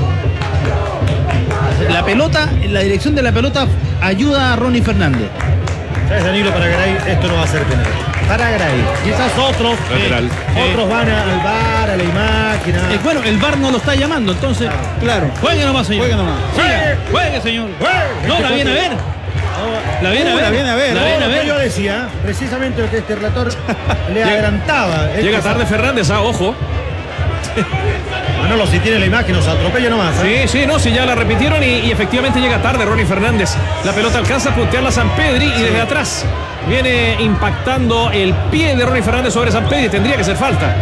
La pelota, la dirección de la pelota ayuda a Ronnie Fernández. ¿Sabes, Danilo? Para Garay esto no va a ser penal. Para Garay. Quizás otros, Lateral. eh, otros van a- al V A R, a la imagen. Eh, bueno, el V A R no lo está llamando, entonces. Claro. Juegue nomás, señor. Juegue nomás. Siga, juegue, señor. No, la viene a ver. La viene a Uh, ver. la viene a ver. La No, viene a lo que yo ver. decía, precisamente lo que este relator le adelantaba. Él Llega pensaba- tarde Fernández, ah, ojo. Manolo, si tiene la imagen, nos atropella nomás. ¿eh? Sí, sí, no, sí, ya la repitieron y, y efectivamente llega tarde Ronnie Fernández. La pelota alcanza a puntearla a San Pedri y desde atrás viene impactando el pie de Ronnie Fernández sobre San Pedri. Tendría que ser falta.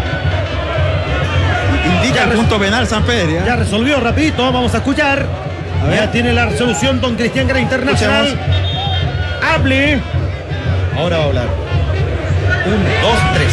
Indica el punto penal San Pedri. ¿eh? Ya resolvió rapidito, vamos a escuchar. A ver. Ya tiene la resolución don Cristian Gara Internacional. Hable. Ahora va a hablar. Un, dos, tres.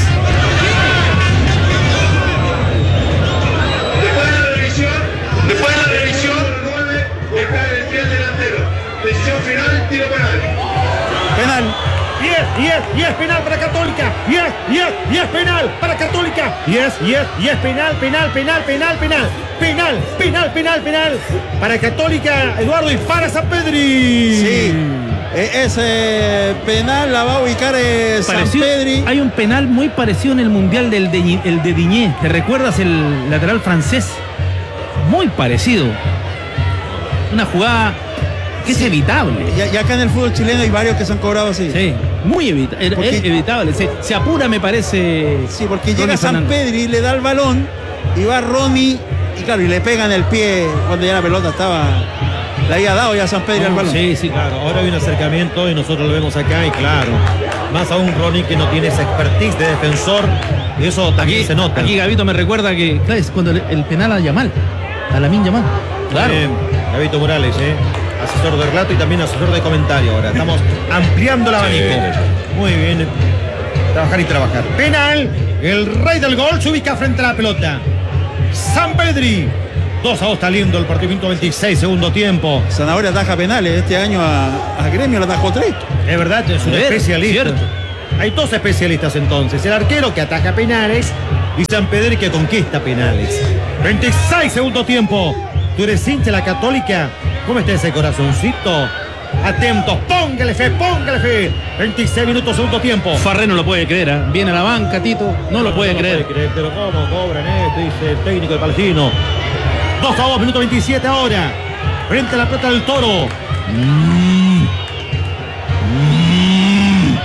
Después de la revisión, después de la revisión, está en el pie del delantero. Decisión final, tiro penal. Penal. Y es, y es, y es penal para Católica. Y es, y es, y es penal para Católica. Y es, y es, y es penal, penal, penal, penal, penal. Penal, penal, penal, penal. Para Católica, Eduardo, y para San Pedri. Sí. E- Ese penal la va a ubicar eh, San Parecido- Pedri. hay un penal muy parecido en el Mundial del de, el de Diñé. ¿Te recuerdas el lateral francés? Muy parecido. Una jugada que es evitable. Y, y acá en el fútbol chileno hay varios que se han cobrado así. Sí, muy evita es Porque- evitable. Se, se apura, me parece. Sí, porque Ronnie llega San Fernández. Pedri, le da el balón y va Ronnie y claro, y le pega en el pie cuando ya la pelota estaba, le había dado ya San Pedri al balón. Sí, sí, claro. Claro, ahora hay un acercamiento y nosotros lo vemos acá y claro, más aún Ronnie que no tiene esa expertise de defensor y eso también Aquí, se nota. aquí Gabito me recuerda que, claro, es cuando el, el penal a Yamal, a Lamine Yamal. Claro. Bien, Gabito Morales, ¿eh? asesor de relato y también asesor de comentario. Ahora estamos ampliando el abanico. Muy bien. Trabajar y trabajar. Penal. El rey del gol se ubica frente a la pelota. Sampedri. dos a dos está lindo el partido. Minuto veintiséis, segundo tiempo. Zanahoria ataja penales. Este año a, a Gremio le atajó tres. Es verdad, es un especialista. Cierto. Hay dos especialistas entonces. El arquero que ataja penales y Sampedri que conquista penales. veintiséis, segundo tiempo. Tú eres hincha de la Católica. ¿Cómo está ese corazoncito? Atentos, póngale fe, póngale fe. veintiséis minutos, segundo tiempo. Farré no lo puede creer, ¿eh? Viene a la banca, Tito. No lo puede no, no creer. Lo puede creer. Pero ¿cómo cobran esto? Dice el técnico de Palestino. dos a dos, minuto veintisiete ahora. Frente a la pelota del Toro. Mm. Mm.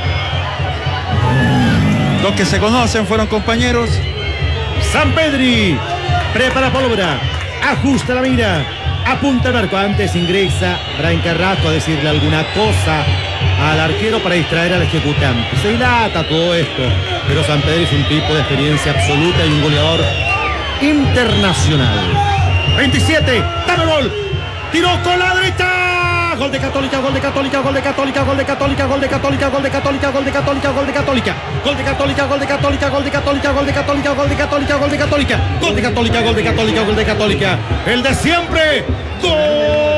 Los que se conocen fueron compañeros. Sampedri. Prepara pólvora. Ajusta la mira. Apunta el marco. Antes ingresa Brian Carrasco a decirle alguna cosa al arquero para distraer al ejecutante. Se dilata todo esto. Pero Sampedri es un tipo de experiencia absoluta y un goleador internacional. veintisiete. Dame gol. Tiró con la derecha. Gol de Católica, gol de Católica, gol de Católica, gol de Católica, gol de Católica, gol de Católica, gol de Católica, gol de Católica. Gol de Católica, gol de Católica, gol de Católica, gol de Católica, gol de Católica, gol de Católica. Gol de Católica, gol de Católica, gol de Católica. El de siempre. Gol.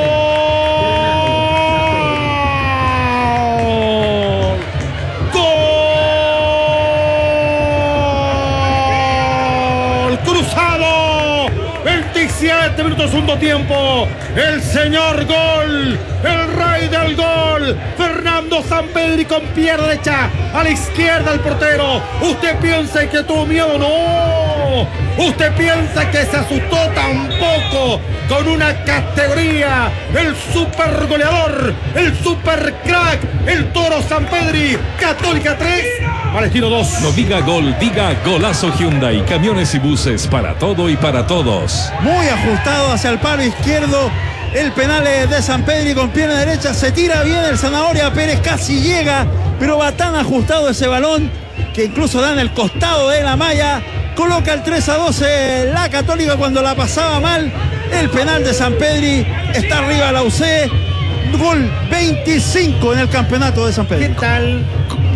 Gol cruzado. veintisiete minutos, segundo tiempo. El señor gol, el rey del gol, Fernando Sampedri con pierna derecha a la izquierda del portero. Usted piensa que tuvo miedo, no. Usted piensa que se asustó, tampoco. Con una categoría, el super goleador, el super crack, el Toro Sampedri. Católica tres, Palestino dos. No diga gol, diga golazo Hyundai. Camiones y buses para todo y para todos. Muy ajustado hacia el palo izquierdo. El penal es de Sampedri con pierna derecha. Se tira bien el Zanahoria Pérez. Casi llega, pero va tan ajustado ese balón que incluso da en el costado de la malla. Coloca el tres a doce la Católica cuando la pasaba mal. El penal de Sampedri. Está arriba la U C. Gol veinticinco en el campeonato de Sampedri. ¿Qué tal?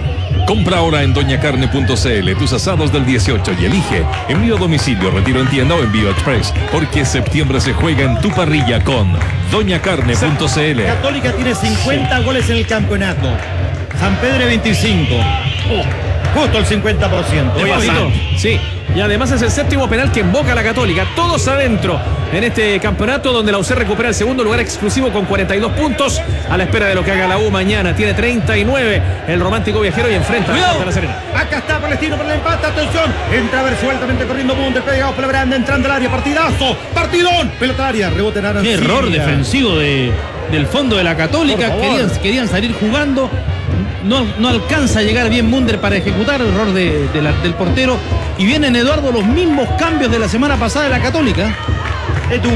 Compra ahora en doña carne punto c l tus asados del dieciocho y elige envío a domicilio, retiro en tienda o envío express, porque septiembre se juega en tu parrilla con doña carne punto c l. Católica tiene cincuenta goles en el campeonato. Sampedri veinticinco. Oh, justo el cincuenta por ciento. Sí. Y además es el séptimo penal que invoca a la Católica. Todos adentro en este campeonato donde la U C recupera el segundo lugar exclusivo con cuarenta y dos puntos a la espera de lo que haga la U mañana. Tiene treinta y nueve el romántico viajero y enfrenta a La Serena. Acá está Palestino para el empate. Atención. Entra a ver sueltamente corriendo Munter. Pegado por la veranda. Entrando al área. Partidazo. Partidón. Pelota al área. Rebote en área. Qué error defensivo de, del fondo de la Católica. Querían, querían salir jugando. No, no alcanza a llegar bien Munder para ejecutar el error de, de la, del portero. Y vienen, Eduardo, los mismos cambios de la semana pasada de la Católica. Edu,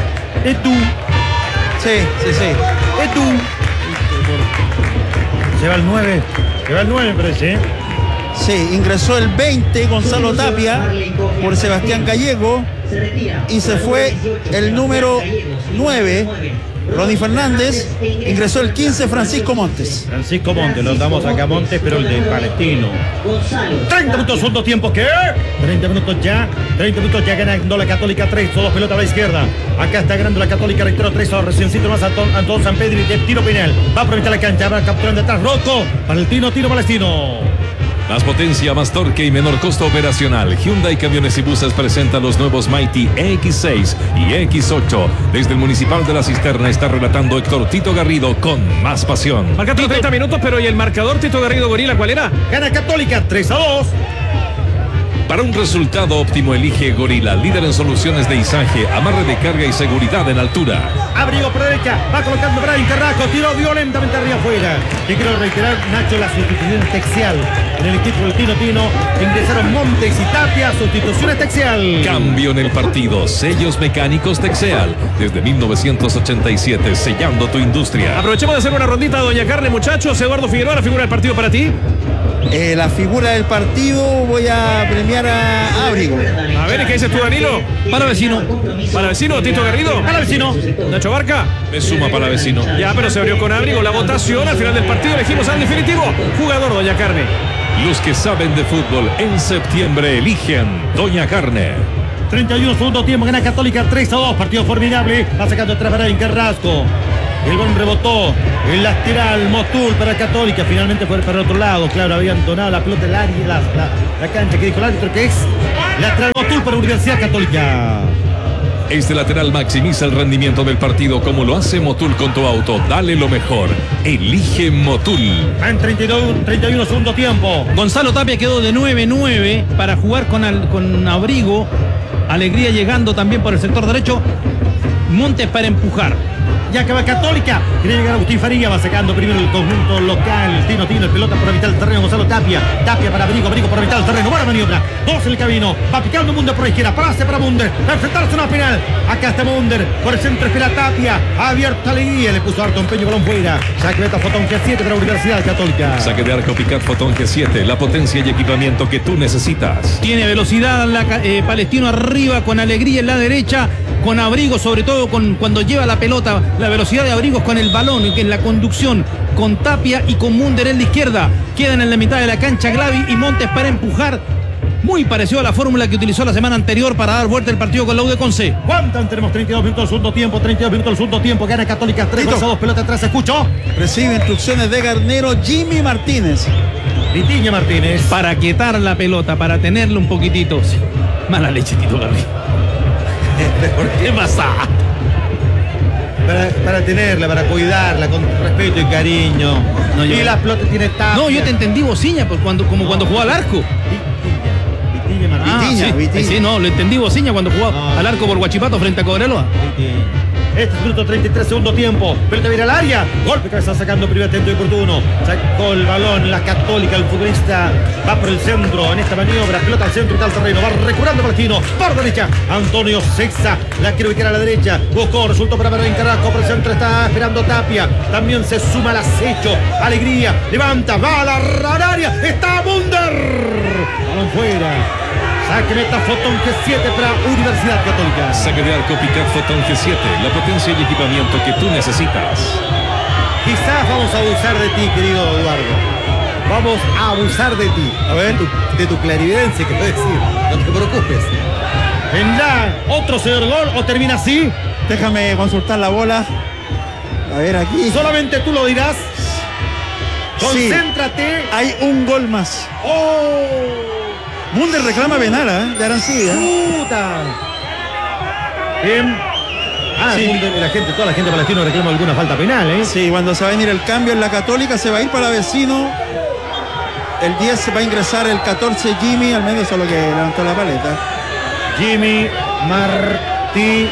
Edu. Sí, sí, sí. Edu. Se va el nueve. Se va el nueve, me parece. Sí, ingresó el veinte Gonzalo Tapia por Sebastián Gallego. Y se fue el número nueve. Ronnie Fernández. Ingresó el quince Francisco Montes. Francisco Montes, lo damos acá a Montes, pero el de Palestino. treinta minutos, segundo tiempo, ¿qué? treinta minutos ya, treinta minutos ya ganando la Católica tres, dos pelotas a la izquierda. Acá está ganando la Católica, reitero, tres, reciencito más Antón, Antón Sampedri de tiro penal. Va a aprovechar la cancha, va capturando atrás, Rocco, Palestino, tiro Palestino. Más potencia, más torque y menor costo operacional. Hyundai Camiones y Buses presenta los nuevos Mighty E X seis y E X ocho. Desde el Municipal de la Cisterna está relatando Héctor Tito Garrido con más pasión. Marcando treinta minutos, pero ¿y el marcador, Tito Garrido Gorila, cuál era? Gana Católica tres a dos. Para un resultado óptimo elige Gorila, líder en soluciones de izaje, amarre de carga y seguridad en altura. Abrigo por derecha, va colocando Brian Carrasco, tiró violentamente arriba afuera. Y quiero reiterar, Nacho, la sustitución Texeal. En el equipo del Tino Tino ingresaron Montes y Tapia, sustituciones Texeal. Cambio en el partido, sellos mecánicos Texeal. Desde mil novecientos ochenta y siete, sellando tu industria. Aprovechemos de hacer una rondita, doña Carne, muchachos. Eduardo Figueroa, la figura del partido para ti. Eh, la figura del partido voy a premiar a Ábrigo. A ver, ¿qué dices tú, Danilo? Para vecino. Para vecino, Tito Garrido. Para vecino. Nacho Barca. Me suma para vecino. Ya, pero se abrió con Ábrigo la votación. Al final del partido elegimos al definitivo jugador Doña Carne. Los que saben de fútbol en septiembre eligen Doña Carne. treinta y uno segundo tiempo, gana Católica tres a dos. Partido formidable. Va sacando atrás para Carrasco. El balón rebotó. El lateral Motul para Católica. Finalmente fue para el otro lado. Claro, habían donado la pelota al área, la, la, la cancha que dijo el árbitro que es lateral Motul para Universidad Católica. Este lateral maximiza el rendimiento del partido como lo hace Motul con tu auto. Dale lo mejor. Elige Motul. En treinta y dos, treinta y uno segundo tiempo. Gonzalo Tapia quedó de nueve nueve para jugar con, al, con Abrigo. Alegría llegando también por el sector derecho. Montes para empujar. Ya acaba Católica. Quiere llegar Agustín Faría. Va sacando primero el conjunto local. Tino Tino, el pelota por la mitad del terreno. Gonzalo Tapia. Tapia para Abrigo. Abrigo por la mitad del terreno. Buena maniobra. Dos en el camino. Va picando Munder por la izquierda. Pase para Munder. Va a enfrentarse a una penal. Acá está Munder. Por el centro espera Tapia. Abierta Alegría. Le puso harto empeño. Balón fuera. Saque meta Fotón G siete para Universidad Católica. Saque de arco Picat Fotón G siete. La potencia y equipamiento que tú necesitas. Tiene velocidad la, eh, Palestino arriba con Alegría en la derecha. Con Abrigo, sobre todo con, cuando lleva la pelota, la velocidad de Abrigo con el balón, en la conducción, con Tapia y con Munder en la izquierda. Quedan en la mitad de la cancha Glavi y Montes para empujar. Muy parecido a la fórmula que utilizó la semana anterior para dar vuelta el partido con la U de Conce. ¿Cuántan? Tenemos treinta y dos minutos del segundo tiempo, treinta y dos minutos del segundo tiempo. Gana Católica tres a dos, pelota atrás, ¿escucho? Recibe instrucciones de Garnero Jimmy Martínez. Vitiña Martínez. Para quietar la pelota, para tenerle un poquitito. Mala leche, Tito Garrido. ¿Qué pasa? Para, para tenerla, para cuidarla con respeto y cariño. No, yo... Y la pelota tiene Tapia. No, yo te entendí Bociña, pues, cuando, como no. cuando jugó al arco. Vitiña, Vitiña, ah, Vitiña, sí, Vitiña. Sí, no, lo entendí Bociña cuando jugó no. al arco por Huachipato frente a Cobreloa. Vitiña. Este es minuto treinta y tres, segundo tiempo. Pelota viene al área. Golpe que está sacando primer atento y oportuno. Sacó el balón la Católica. El futbolista va por el centro en esta maniobra. Pelota al centro y tal terreno. Va recuperando Palestino. Por derecha. Antonio Sexa. La quiere ubicar a la derecha. Buscó. Resultó para Marín Carrasco. Por el centro está esperando Tapia. También se suma al acecho. Alegría. Levanta. Va a la área. Está Munder. Balón fuera. Saque meta Fotón G siete para Universidad Católica. Saque de arco Picat Fotón G siete. La potencia y equipamiento que tú necesitas. Quizás vamos a abusar de ti, querido Eduardo. Vamos a abusar de ti. A ver, tu, de tu clarividencia, quiero decir. No te preocupes. ¿Vendrá otro señor gol o termina así? Déjame consultar la bola. A ver aquí. Solamente tú lo dirás. Concéntrate. Sí, hay un gol más. ¡Oh! Munder reclama penal, ¿eh? De Arancibia. ¡Puta! Bien. Ah, sí. Munder, la gente, toda la gente palestina reclama alguna falta penal, ¿eh? Sí, cuando se va a venir el cambio en la Católica, se va a ir para vecino. El diez se va a ingresar el catorce Jimmy, al menos solo que levantó la paleta. Jimmy Martínez.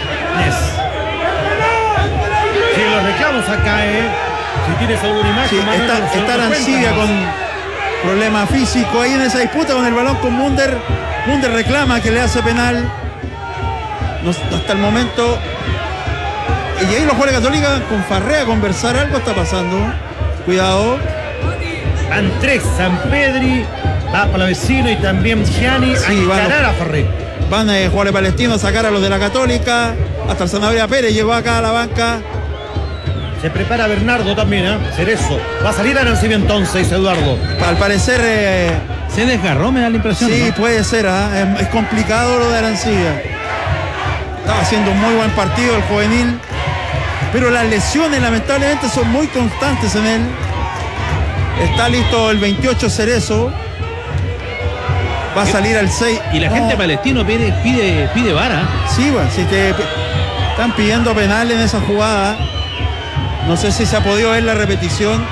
Si los reclamos acá, ¿eh? Si tienes alguna imagen, sí, Manuel, está, está Arancibia con problema físico ahí en esa disputa con el balón con Munder. Munder reclama que le hace penal. No, hasta el momento. Y ahí los jugadores Católica con Farrea a conversar. Algo está pasando. Cuidado. Andrés Sanpedri va para vecino y también Gianni sí, a encarar a Farrea. Van a eh, jugadores palestinos a sacar a los de la Católica. Hasta el Sanabria Pérez llegó acá a la banca. Se prepara Bernardo también, ¿eh? Cerezo. Va a salir Arancibia entonces, Eduardo. Al parecer... Eh, se desgarró, me da la impresión. Sí, ¿no? puede ser, ¿eh? es, es complicado lo de Arancibia. Estaba haciendo un muy buen partido el juvenil. Pero las lesiones lamentablemente son muy constantes en él. Está listo el veintiocho Cerezo. Va a salir al seis. Y la no. gente palestino pide, pide, pide vara. Sí, bueno, si te están pidiendo penal en esa jugada. No sé si se ha podido ver la repetición.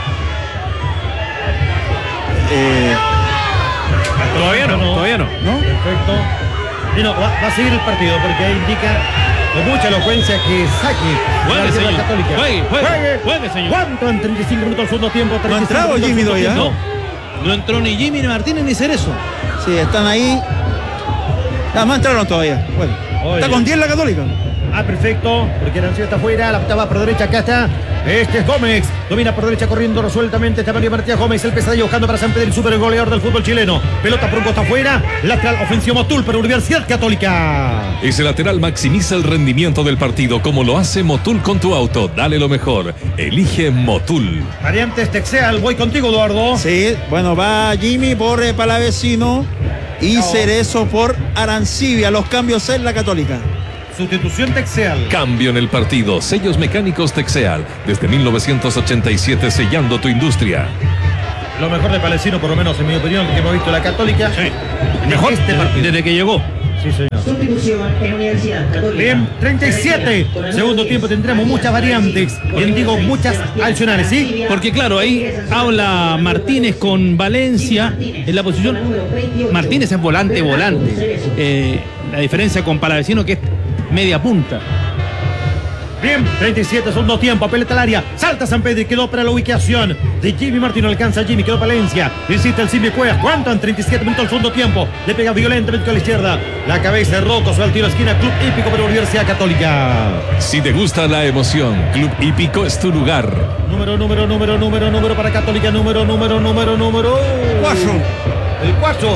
Eh, todavía no, no, todavía no. ¿No? Perfecto. Y no, va, va a seguir el partido porque ahí indica con mucha elocuencia que saque juegue, señor. Católica. Juegue, juegue, juegue, juegue, señor. ¿Cuánto en treinta y cinco minutos del segundo tiempo? No ha entrado Jimmy todavía. No, no entró ni Jimmy, ni Martínez, ni Cerezo. Sí, están ahí. Nada más entraron todavía. Bueno, Oye. Está con diez la Católica. Ah, perfecto, porque Arancibia está afuera, la pelota va por derecha, acá está. Este es Gómez, domina por derecha corriendo resueltamente, está Mario Martínez Gómez, el pesadillo buscando para San Pedro, el super goleador del fútbol chileno. Pelota por un costado afuera, lateral ofensivo Motul para Universidad Católica. Ese lateral maximiza el rendimiento del partido como lo hace Motul con tu auto. Dale lo mejor, elige Motul. Variantes Texeal, voy contigo, Eduardo. Sí, bueno, va Jimmy por eh, Palavecino y no. Cerezo por Arancibia. Los cambios en la Católica. Sustitución Texeal. Cambio en el partido. Sellos mecánicos Texeal. Desde mil novecientos ochenta y siete sellando tu industria. Lo mejor de Palavecino, por lo menos en mi opinión, que hemos visto en la Católica. Sí. Mejor este partido. Desde que llegó. Sí, señor. Sustitución en Universidad Católica. Bien, treinta y siete. Segundo tiempo tendremos muchas variantes. Bien digo, muchas adicionales, ¿sí? Porque claro, ahí habla Martínez con Valencia en la posición. Martínez es volante, volante. Eh, la diferencia con Palavecino que es media punta. Bien, treinta y siete, segundo tiempo, pelota al área, salta San Pedro y quedó para la ubicación de Jimmy Martín, no alcanza Jimmy, quedó Palencia, insiste el Simbi Cuevas, ¿cuánto? treinta y siete minutos del segundo tiempo, le pega violentamente a la izquierda, la cabeza de Rocco, se va al tiro a esquina, Club Hípico para Universidad Católica. Si te gusta la emoción, Club Hípico es tu lugar. Número, número, número, número, número para Católica, número, número, número, número... Cuatro. El cuatro.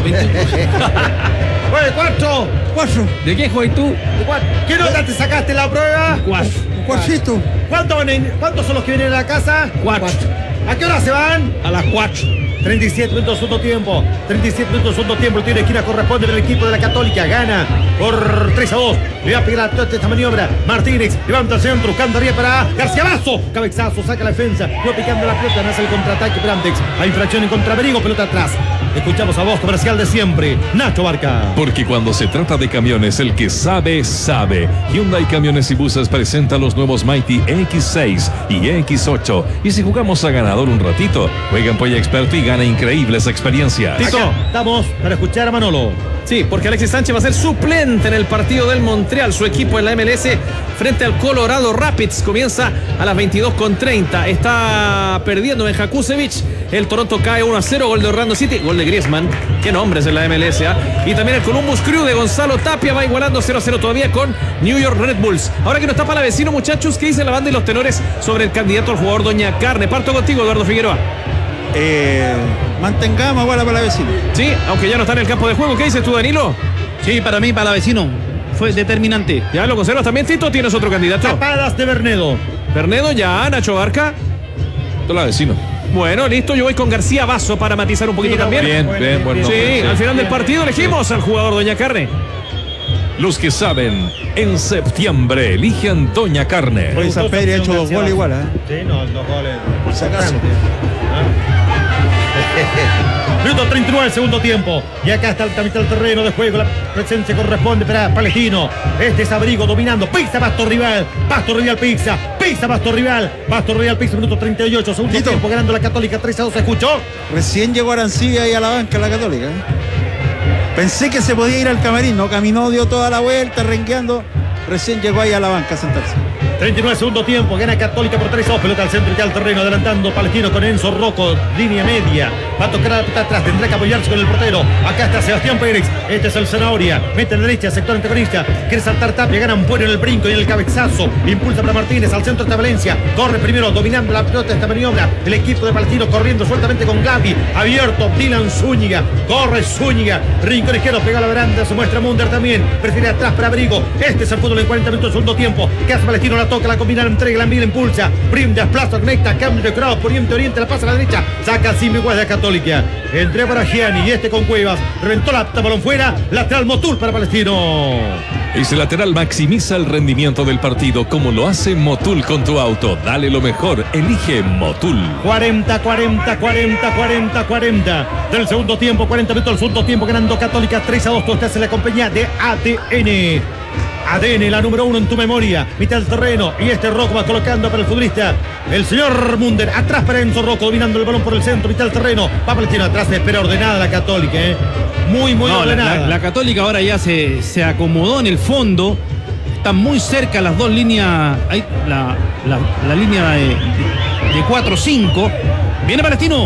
Oye, cuatro. Cuatro. ¿De qué juegas tú? ¿Qué nota te sacaste en la prueba? Cuatro. Cuarcito. ¿Cuántos, ¿Cuántos son los que vienen a la casa? Cuatro. ¿A qué hora se van? A las cuatro. treinta y siete minutos segundo tiempo. treinta y siete minutos segundo tiempo. El tiro de esquina corresponde al equipo de la Católica. Gana por tres a dos. Le va a pegar a esta maniobra. Martínez levanta el centro. Buscando arriba para García Basso. Cabezazo. Saca la defensa. No picando la pelota. Nace el contraataque. Brandex. Hay infracción en contra Berigo. Pelota atrás. Escuchamos a voz comercial de siempre. Nacho Barca. Porque cuando se trata de camiones, el que sabe, sabe. Hyundai Camiones y Buses presenta los nuevos Mighty E X seis y E X ocho. Y si jugamos a ganador un ratito, juega en Polla Experto y gana increíbles experiencias. Tito, estamos para escuchar a Manolo. Sí, porque Alexis Sánchez va a ser suplente en el partido del Montreal. Su equipo en la M L S frente al Colorado Rapids comienza a las veintidós con treinta. Está perdiendo en Jakusevic. El Toronto cae uno a cero. Gol de Orlando City. Gol de Griezmann. Qué nombres en la M L S. ¿eh? Y también el Columbus Crew de Gonzalo Tapia va igualando cero a cero todavía con New York Red Bulls. Ahora que no está Palavecino, muchachos, ¿qué dice la banda y los tenores sobre el candidato al jugador Doña Carne? Parto contigo, Eduardo Figueroa. Eh, mantengamos igual a Palavecino. Sí, aunque ya no está en el campo de juego. ¿Qué dices tú, Danilo? Sí, para mí Palavecino fue determinante. ¿Ya lo conservas también, Tito? ¿Tienes otro candidato? Tapadas de Bernedo. Bernedo ya, Nacho Barca. Palavecino. Bueno, listo, yo voy con García Basso para matizar un poquito. Mira, también. Bien, bien, bien, bueno. Sí, bien, al final bien, del partido elegimos al jugador Doña Carne. Los que saben, en septiembre eligen Doña Carne. Hoy San Pedro ha hecho dos goles igual, ¿eh? Sí, no, dos goles. Por si acaso. Minuto treinta y nueve, segundo tiempo. Y acá está la mitad del terreno de juego. La presencia corresponde para Palestino. Este es Abrigo dominando. Pisa Pasto Rival. Pasto Rival pisa. Pisa Pasto Rival. Pasto Rival pisa. Minuto treinta y ocho, segundo Tito. Tiempo. Ganando la Católica tres a dos. ¿Se escuchó? Recién llegó Arancibia y a la banca la Católica. Pensé que se podía ir al camarín. No caminó, dio toda la vuelta, rengueando. Recién llegó ahí a la banca a sentarse. treinta y nueve, segundo tiempo, gana Católica por tres a dos, pelota al centro y al terreno, adelantando Palestino con Enzo Rocco, línea media, va a tocar a la pelota atrás, tendrá que apoyarse con el portero, acá está Sebastián Pérez, este es el Zanahoria, mete a la derecha, sector antagonista, quiere saltar Tapia, gana un bueno en el brinco y en el cabezazo, impulsa para Martínez, al centro está Valencia, corre primero, dominando la pelota esta maniobra, el equipo de Palestino corriendo sueltamente con Gavi, abierto, Dylan Zúñiga, corre Zúñiga, rincón izquierdo, pega a la veranda, se muestra Munder también, prefiere atrás para Abrigo, este es el fútbol en cuarenta minutos, segundo tiempo, que hace Palestino, la toca, la combina, la entrega, la envía, la impulsa, Prim desplaza, conecta, cambio de crowd, poniente, oriente, la pasa a la derecha, saca sin igual de Católica, entre para Gianni y este con Cuevas, reventó la balón fuera, lateral Motul para Palestino. Ese lateral maximiza el rendimiento del partido como lo hace Motul con tu auto. Dale lo mejor, elige Motul. cuarenta, cuarenta, cuarenta, cuarenta, cuarenta del segundo tiempo, cuarenta minutos del segundo tiempo, ganando Católica tres a dos. Tú estás en la compañía de A D N. A D N, la número uno en tu memoria, mitad del terreno, y este Rocco va colocando para el futbolista, el señor Munder, atrás para Enzo Rocco, dominando el balón por el centro, mitad del terreno, va Palestino atrás, espera ordenada la Católica, ¿eh? muy, muy no, ordenada. La, la, la Católica ahora ya se, se acomodó en el fondo, están muy cerca las dos líneas, hay la, la, la línea de, de cuatro cinco, viene Palestino.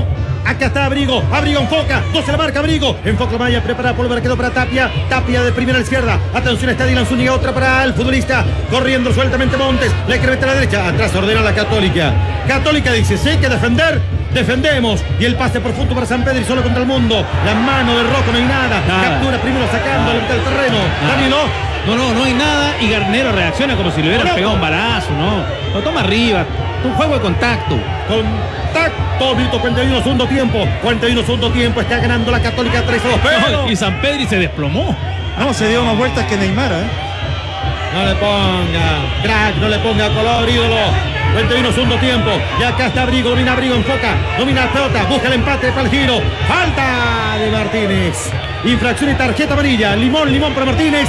Acá está Abrigo. Abrigo enfoca. Dos se la marca Abrigo. Enfoca la malla. Prepara Pólvora. Quedó para Tapia. Tapia de primera a la izquierda. Atención, está Dylan Zúñiga. Otra para el futbolista. Corriendo sueltamente Montes. Le quiere meter a la derecha. Atrás ordena la Católica. Católica dice: si hay que defender, defendemos. Y el pase por punto para San Pedro y solo contra el mundo. La mano de Rocco, no hay nada. Nada. Captura primero sacando al terreno. Nada. Danilo. No, no, no hay nada. Y Garnero reacciona como si le hubieran No, no. pegado un balazo, ¿no? Lo toma arriba. Un juego de contacto. Contacto. Minuto cuarenta y uno, segundo tiempo. cuarenta y uno, segundo tiempo. Está ganando la Católica tres a dos. Pero No, y San Pedri se desplomó. No, se dio más vueltas que Neymar, ¿eh? no le ponga, crack, no le ponga color, ídolo. cuarenta y uno, segundo tiempo. Y acá está Abrigo, domina Abrigo, enfoca, domina la pelota, busca el empate para el giro. Falta de Martínez. Infracción y tarjeta amarilla. Limón, limón para Martínez.